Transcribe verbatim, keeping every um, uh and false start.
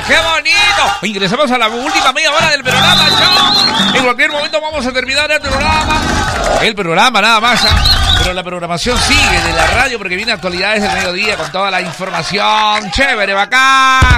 ¡Qué bonito! Ingresamos a la última media hora del programa, chao. En cualquier momento vamos a terminar el programa. El programa nada más, ¿eh? Pero la programación sigue de la radio porque viene Actualidades del Mediodía con toda la información. Chévere, bacán.